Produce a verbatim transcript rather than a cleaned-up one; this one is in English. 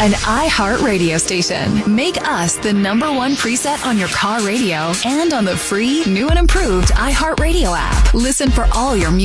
an iHeart radio station. Make us the number one preset on your car radio and on the free, new and improved iHeart Radio app. Listen for all your music